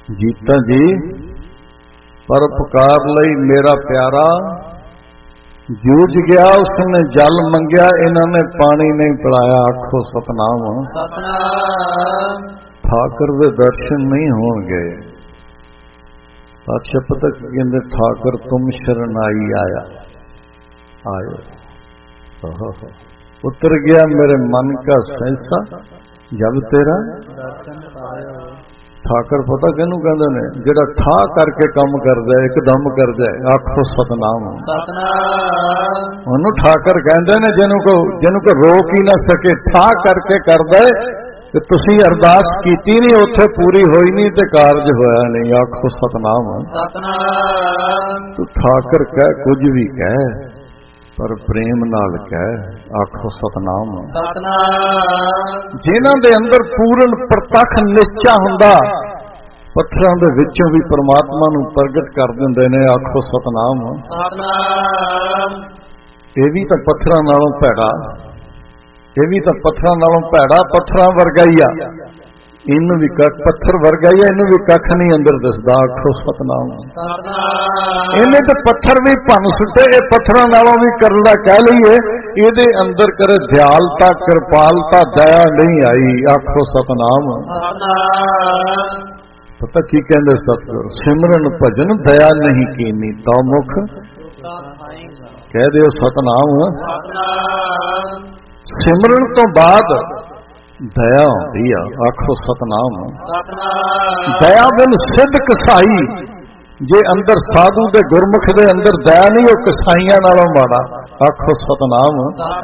जीता जी परोपकार लई मेरा प्यारा जूझ गया, उसने जल मंगया, इन्होंने पानी नहीं पिलाया। आखो सतनाम। सतनाम। ठाकर दे दर्शन नहीं होंगे। पातशाह पता कहते ठाकर तुम शरणाई आया आयो। उतर गया मेरे मन का सहसा जब तेरा दर्शन पायो। ठाकर पता किनू कहते ने जेड़ा ठा करके काम करदा है, एकदम करदा है। आखो सतनाम। सतनाम। ਉਹਨੂੰ ठाकर कहते ने जिन्हों को रोक ही ना सके, ठा करके करदा है कि तुसी अरदास कीती नहीं, उत्थे पूरी होई नहीं ते कारज होया नहीं। आखो सतनाम। सतनाम। तू ठाकर कह कुछ भी कह पर प्रेम नाल कह। आखो सतनाम। सतनाम। जिन्हां दे अंदर पूर्ण प्रतख निश्चा हुंदा, पत्थरां दे विचों भी परमात्मा नूं प्रगट कर दिंदे ने। आखो सतनाम। सतनाम। ये भी तो पत्थरां नालों भैड़ा, ये भी तो पत्थरां नालों भैड़ा, पत्थरां वर्गा ही आ। इनू भी पत्थर वर्गा ही, इनू भी कख नहीं अंदर दसदा। आखो सतनाम। इन्हें तो पत्थर भी भन सुटे, ये पत्थरों नालों भी करला कह लीए, ये अंदर करे दयालता कृपालता दया नहीं आई। आखो सतनाम। पता की कहते सतगुर सिमरन भजन दया नहीं कीनी, तो मुख कह दो सतनाम। सिमरन तो बाद दया होती है। आखो सतनाम। दया बिन सिद्ध कसाई, जे अंदर साधु दे गुरमुख दे अंदर दया नहीं, वो कसाईयां नालों माड़ा। आखो सतनाम।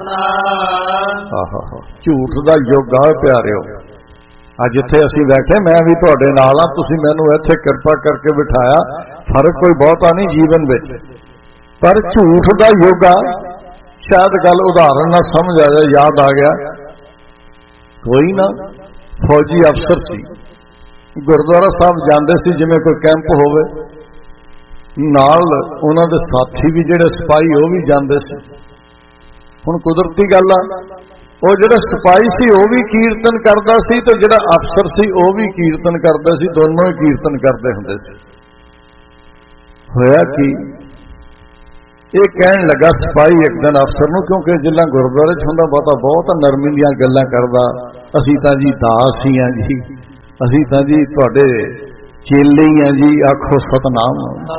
झूठ दा युग आ प्यारिओ। अज इत्थे असीं बैठे, मैं भी तुहाडे नाल हां, तुसीं मैनूं इत्थे किरपा करके बिठाया, फर्क कोई बहुता नहीं जीवन विच, पर झूठ दा युग आ। शायद गल उदाहरण ना समझ आ जाए, याद आ गया। कोई ना फौजी अफसर सी, गुरुद्वारा साहब जाते सी, जिवें कोई कैंप होवे, नाल उन्हां दे साथी भी जिहड़े सिपाही वो भी जाते सी। हुण कुदरती गल आ, वो जिहड़ा सिपाही सी वो भी कीर्तन करदा सी, ते जिहड़ा अफसर सी वो भी कीर्तन करदा सी, दोनों ही कीर्तन करते हुंदे सी। होया कि ये कहन लगा सिपाही एक दिन अफसर नूं, क्योंकि जिला गुरुद्वारे च हुंदा बहुत नरमी दीआं गल्लां करदा, असीं तां जी दास ही हां जी, असीं तां जी तुहाडे चेले ही हां जी। आखो सतनाम।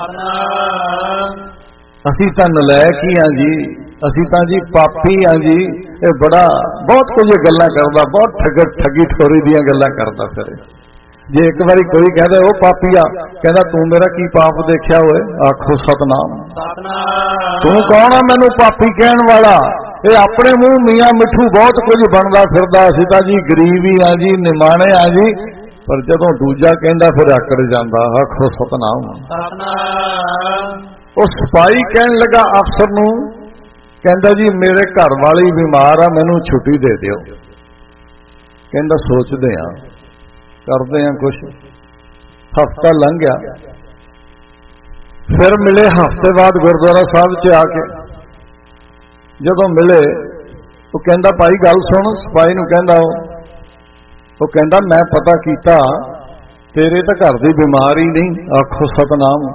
असीं तां नलैक ही हां जी, असीं तां जी पापी हां जी। ये बड़ा बहुत कुछ गल्लां करदा, बहुत ठगी ठोरी दीआं गल्लां करदा। फिर जे एक बारी कोई कहदा ओ पापीआ, कहदा तू मेरा की पाप देखिया होए। आखो सतनाम। तू कौन आ मैनू पापी कहण वाला? ये अपने मूँह मियाँ मिठू बहुत कुछ बनदा फिरदा, असीं तां जी गरीब ही हां जी, निमाणे हां जी, पर जदों दूजा कहंदा फिर आकड़ जांदा। आखो सतनाम। उस सिपाही कहण लगा अफसर नूं, कहंदा जी मेरे घर वाली बीमार आ, मैनू छुट्टी दे दिओ। कहंदा सोचदे आ, करते हैं कुछ। हफ्ता लंघ गया, फिर मिले हफ्ते बाद गुरुद्वारा साहब च आके। जदों मिले वो कहंदा भाई गल सुन। सिपाही नूं कहंदा वो कहंदा मैं पता कीता, तेरे तो घर दी बीमारी नहीं। आखो सतनाम।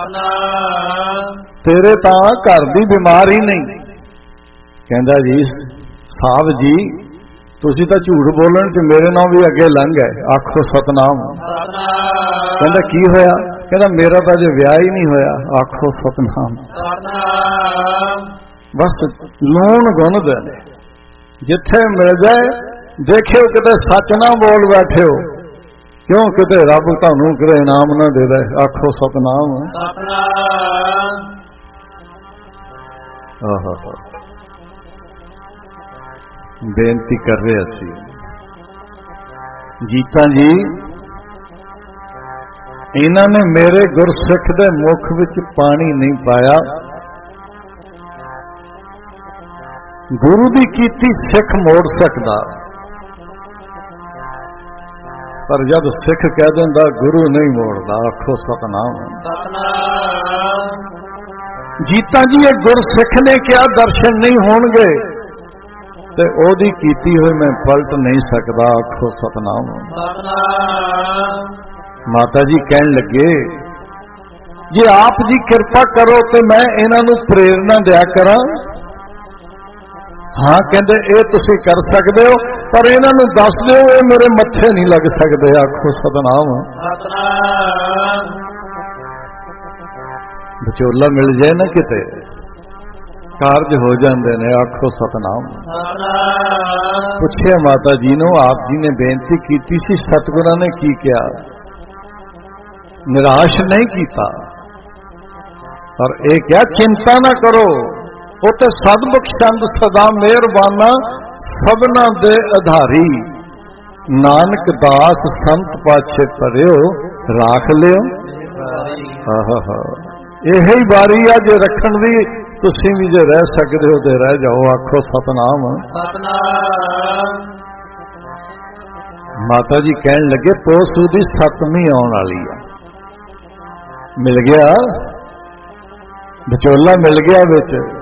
तेरे तां घर दी बीमारी नहीं। कहंदा जी साहब जी तुसी तो झूठ बोलण च मेरे नाल भी अगे लंघ गए। आखो सतनाम। कहंदा की होया? कहंदा मेरा तो अजे विआह ही नहीं होया। आखो सतनाम। बस लूण गुनदे ने, जिथे मिल जाए देखियो किते सच ना बोल बैठे हो, क्यों किते रब तुहानूं किते इनाम ना दे दे। आखो सतनाम। बेनती कर रहे असी जीता जी, इन्होंने मेरे गुरसिख दे मुख विच पानी नहीं पाया। गुरु दी कीती सिख मोड़ सकदा, पर जब सिख कह दिंदा गुरु नहीं मोड़दा। आखो सतनाम। जीता जी ये गुरसिख ने क्या दर्शन नहीं होणगे, ते ओदी कीती हुई मैं पलट नहीं सकदा। आखो सतनाम। ਮਾਤਾ ਜੀ ਕਹਿਣ ਲੱਗੇ, ਜੇ ਆਪ ਜੀ ਕਿਰਪਾ ਕਰੋ ਤੇ ਮੈਂ ਇਹਨਾਂ ਨੂੰ ਪ੍ਰੇਰਣਾ ਦਿਆ ਕਰਾਂ। ਹਾਂ ਕਹਿੰਦੇ, ਇਹ ਤੁਸੀਂ ਕਰ ਸਕਦੇ ਹੋ, ਪਰ ਇਹਨਾਂ ਨੂੰ ਦੱਸ ਦਿਓ ਇਹ ਮੇਰੇ ਮੱਥੇ ਨਹੀਂ ਲੱਗ ਸਕਦੇ। ਆਖੋ ਸਤਨਾਮ। ਸਤਨਾਮ। ਵਿਚੋਲਾ ਮਿਲ ਜਾਏ ਨਾ ਕਿਤੇ, ਕਾਰਜ ਹੋ ਜਾਂਦੇ ਨੇ। ਆਖੋ ਸਤਨਾਮ। ਸਤਨਾਮ। ਪੁੱਛਿਆ ਮਾਤਾ ਜੀ ਨੂੰ, ਆਪ ਜੀ ਨੇ ਬੇਨਤੀ ਕੀਤੀ ਸੀ, ਸਤਿਗੁਰਾਂ ਨੇ ਕੀ ਕਿਹਾ? ਨਿਰਾਸ਼ ਨਹੀਂ ਕੀਤਾ, ਪਰ ਇਹ ਕਿਹਾ ਚਿੰਤਾ ਨਾ ਕਰੋ, ਉਹ ਤੇ ਸਦਬਖਸ਼ੰਦ ਸਦਾ ਮਿਹਰਬਾਨਾ, ਸਭਨਾ ਦੇ ਆਧਾਰੀ, ਨਾਨਕ ਦਾਸ ਸੰਤ ਪਾਛੇ ਪਰਿਓ, ਰਾਖ ਲਿਓ। ਆਹਾ, ਇਹ ਹੀ ਵਾਰੀ ਆ ਜੇ ਰੱਖਣ ਦੀ, ਤੁਸੀਂ ਵੀ ਜੇ ਰਹਿ ਸਕਦੇ ਹੋ ਤੇ ਰਹਿ ਜਾਓ। ਆਖੋ ਸਤਨਾਮ। ਸਤਨਾਮ। ਮਾਤਾ ਜੀ ਕਹਿਣ ਲੱਗੇ, ਪੋਸ ਦੀ 7ਵੀਂ ਆਉਣ ਵਾਲੀ ਆ। ਮਿਲ ਗਿਆ ਵਿਚੋਲਾ, ਮਿਲ ਗਿਆ ਵਿੱਚ।